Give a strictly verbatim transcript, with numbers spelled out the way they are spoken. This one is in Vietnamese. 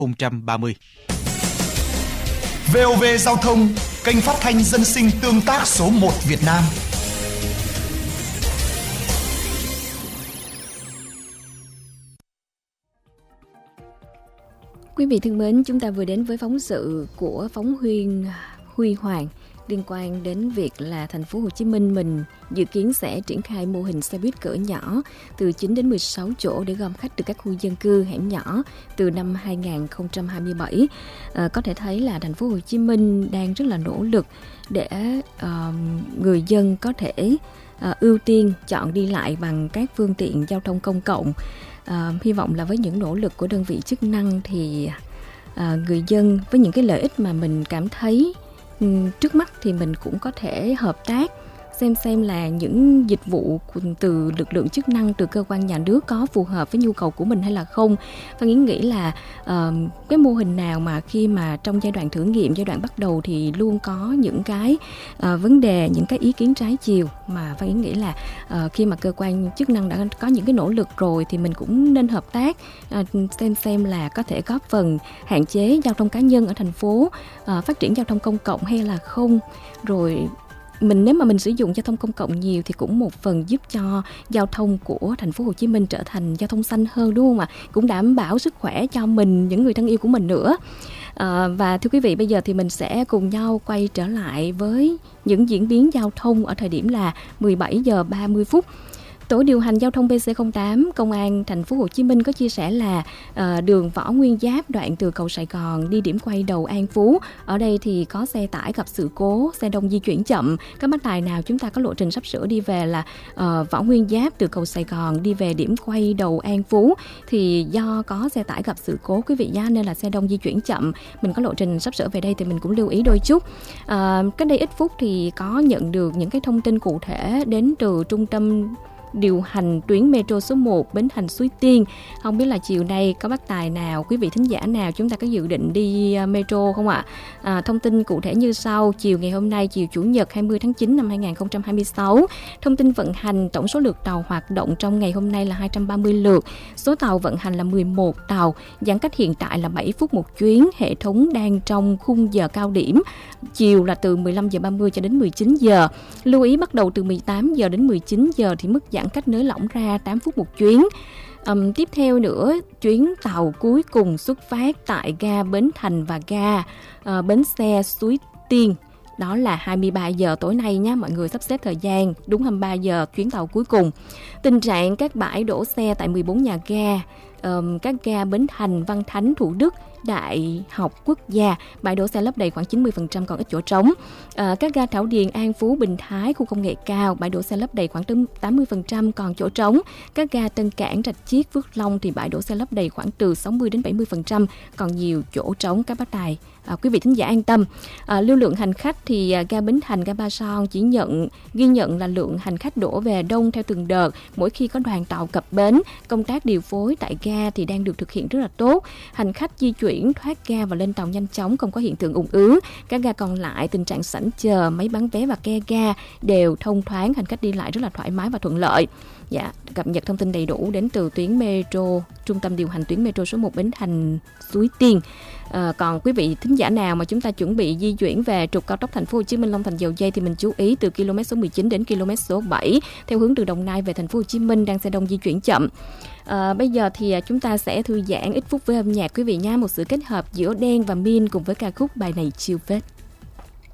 không ba mươi. vê o vê Giao thông, kênh phát thanh dân sinh tương tác số một Việt Nam. Quý vị thân mến, chúng ta vừa đến với phóng sự của phóng viên Huy Hoàng liên quan đến việc là thành phố Hồ Chí Minh mình dự kiến sẽ triển khai mô hình xe buýt cỡ nhỏ từ chín đến mười sáu chỗ để gom khách từ các khu dân cư hẻm nhỏ từ năm hai không hai bảy. À, có thể thấy là thành phố Hồ Chí Minh đang rất là nỗ lực để uh, người dân có thể uh, ưu tiên chọn đi lại bằng các phương tiện giao thông công cộng. À, hy vọng là với những nỗ lực của đơn vị chức năng thì à, người dân với những cái lợi ích mà mình cảm thấy um, trước mắt thì mình cũng có thể hợp tác xem xem là những dịch vụ từ lực lượng chức năng, từ cơ quan nhà nước có phù hợp với nhu cầu của mình hay là không. Và nghĩ nghĩ là uh, cái mô hình nào mà khi mà trong giai đoạn thử nghiệm, giai đoạn bắt đầu thì luôn có những cái uh, vấn đề, những cái ý kiến trái chiều, mà Phan Yến nghĩ là uh, khi mà cơ quan chức năng đã có những cái nỗ lực rồi thì mình cũng nên hợp tác, uh, xem xem là có thể góp phần hạn chế giao thông cá nhân ở thành phố, uh, phát triển giao thông công cộng hay là không. Rồi mình nếu mà mình sử dụng giao thông công cộng nhiều thì cũng một phần giúp cho giao thông của thành phố Hồ Chí Minh trở thành giao thông xanh hơn, đúng không ạ? Cũng đảm bảo sức khỏe cho mình, những người thân yêu của mình nữa. À, và thưa quý vị, bây giờ thì mình sẽ cùng nhau quay trở lại với những diễn biến giao thông ở thời điểm là mười bảy giờ ba mươi phút. Tổ điều hành giao thông pê xê không tám Công an thành phố Hồ Chí Minh có chia sẻ là uh, đường Võ Nguyên Giáp đoạn từ cầu Sài Gòn đi điểm quay đầu An Phú, ở đây thì có xe tải gặp sự cố, xe đông di chuyển chậm. Các bác tài nào chúng ta có lộ trình sắp sửa đi về là uh, Võ Nguyên Giáp từ cầu Sài Gòn đi về điểm quay đầu An Phú thì do có xe tải gặp sự cố quý vị nhá, nên là xe đông di chuyển chậm. Mình có lộ trình sắp sửa về đây thì mình cũng lưu ý đôi chút. Uh, cách đây ít phút thì có nhận được những cái thông tin cụ thể đến từ trung tâm điều hành tuyến metro số một Bến Thành Suối Tiên. Không biết là chiều nay có bác tài nào, quý vị thính giả nào chúng ta có dự định đi metro không ạ? À, thông tin cụ thể như sau. Chiều ngày hôm nay, chiều Chủ nhật hai mươi tháng chín năm hai không hai sáu, thông tin vận hành tổng số lượt tàu hoạt động trong ngày hôm nay là hai trăm ba mươi lượt, số tàu vận hành là mười một tàu, giãn cách hiện tại là bảy phút một chuyến, hệ thống đang trong khung giờ cao điểm chiều là từ mười lăm giờ ba mươi cho đến mười chín giờ. Lưu ý bắt đầu từ mười tám giờ đến mười chín giờ thì mức giãn cách nới lỏng ra tám phút một chuyến. Um, tiếp theo nữa, chuyến tàu cuối cùng xuất phát tại ga Bến Thành và ga uh, bến xe Suối Tiên. Đó là hai mươi ba giờ tối nay nhé, mọi người sắp xếp thời gian đúng hai mươi ba giờ chuyến tàu cuối cùng. Tình trạng các bãi đổ xe tại mười bốn nhà ga, um, các ga Bến Thành, Văn Thánh, Thủ Đức, Đại học Quốc gia, bãi đổ xe lấp đầy khoảng chín mươi phần trăm, còn ít chỗ trống. À, các ga Thảo Điền, An Phú, Bình Thái, khu công nghệ cao, bãi đổ xe lấp đầy khoảng tám mươi phần trăm, còn chỗ trống. Các ga Tân Cảng, Rạch Chiếc, Phước Long thì bãi đổ xe lấp đầy khoảng từ sáu mươi đến bảy mươi phần trăm, còn nhiều chỗ trống. Các bác tài, à, quý vị thính giả an tâm. À, lưu lượng hành khách thì à, ga Bến Thành, ga Ba Son chỉ nhận ghi nhận là lượng hành khách đổ về đông theo từng đợt mỗi khi có đoàn tàu cập bến. Công tác điều phối tại ga thì đang được thực hiện rất là tốt. Hành khách di chuyển thoát ga và lên tàu nhanh chóng, không có hiện tượng ùn ứ. Các ga còn lại tình trạng sảnh chờ, máy bán vé và ke ga đều thông thoáng, hành khách đi lại rất là thoải mái và thuận lợi. Dạ, cập nhật thông tin đầy đủ đến từ tuyến metro, trung tâm điều hành tuyến metro số một Bến Thành Suối Tiên. À, còn quý vị thính giả nào mà chúng ta chuẩn bị di chuyển về trục cao tốc thành phố Hồ Chí Minh Long Thành Dầu Dây thì mình chú ý từ km số mười chín đến km số bảy theo hướng từ Đồng Nai về thành phố Hồ Chí Minh đang xe đông di chuyển chậm. À, bây giờ thì chúng ta sẽ thư giãn ít phút với âm nhạc quý vị nha, một sự kết hợp giữa Đen và Min cùng với ca khúc Bài Này Chill Phết.